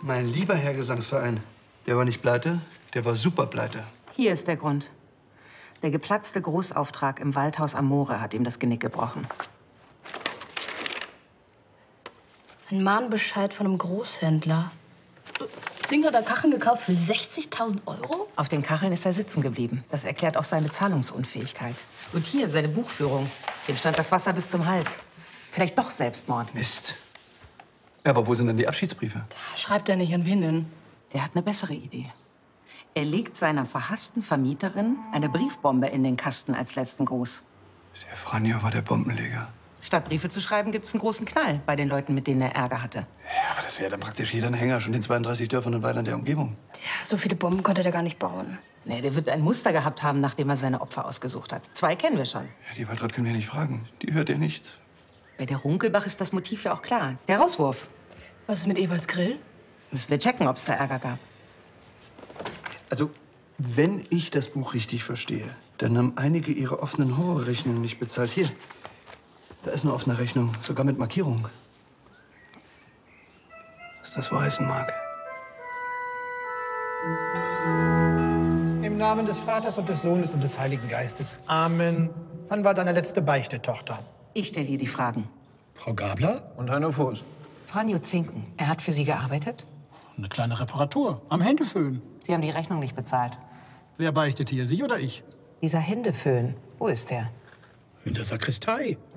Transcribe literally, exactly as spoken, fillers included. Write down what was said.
Mein lieber Herr Gesangsverein, der war nicht pleite, der war super pleite. Hier ist der Grund. Der geplatzte Großauftrag im Waldhaus am Moore hat ihm das Genick gebrochen. Ein Mahnbescheid von einem Großhändler. Zinger hat Kacheln gekauft für sechzigtausend Euro? Auf den Kacheln ist er sitzen geblieben. Das erklärt auch seine Zahlungsunfähigkeit. Und hier seine Buchführung. Dem stand das Wasser bis zum Hals. Vielleicht doch Selbstmord. Mist. Aber wo sind denn die Abschiedsbriefe? Schreibt er nicht an wen denn? Der hat eine bessere Idee. Er legt seiner verhassten Vermieterin eine Briefbombe in den Kasten als letzten Gruß. Der Franjo war der Bombenleger. Statt Briefe zu schreiben, gibt's einen großen Knall bei den Leuten, mit denen er Ärger hatte. Ja, aber das wäre dann praktisch jeder Hänger, schon in zweiunddreißig Dörfern und Weilern der Umgebung. Ja, so viele Bomben konnte der gar nicht bauen. Nee, der wird ein Muster gehabt haben, nachdem er seine Opfer ausgesucht hat. Zwei kennen wir schon. Ja, die Waltraud können wir nicht fragen. Die hört ja nichts. Bei der Runkelbach ist das Motiv ja auch klar. Der Rauswurf. Was ist mit Ewalds Grill? Müssen wir checken, ob es da Ärger gab. Also, wenn ich das Buch richtig verstehe, dann haben einige ihre offenen Horrorrechnungen nicht bezahlt. Hier, da ist eine offene Rechnung, sogar mit Markierung. Was das wohl heißen mag. Im Namen des Vaters und des Sohnes und des Heiligen Geistes. Amen. Wann war deine letzte Beichte, Tochter? Ich stelle ihr die Fragen. Frau Gabler? Und Heiner Voß. Franjo Zinken, er hat für Sie gearbeitet? Eine kleine Reparatur. Am Händeföhn. Sie haben die Rechnung nicht bezahlt. Wer beichtet hier, Sie oder ich? Dieser Händeföhn, wo ist der? In der Sakristei.